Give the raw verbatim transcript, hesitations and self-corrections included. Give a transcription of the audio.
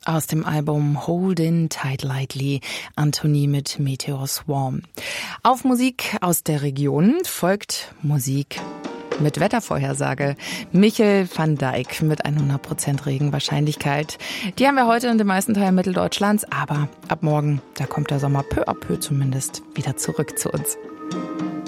aus dem Album Holdin' Tight Lightly, Anthony mit Meteor Swarm. Auf Musik aus der Region folgt Musik mit Wettervorhersage. Michel van Dijk mit hundert Prozent Regenwahrscheinlichkeit. Die haben wir heute in den meisten Teilen Mitteldeutschlands, aber ab morgen, da kommt der Sommer peu à peu zumindest wieder zurück zu uns.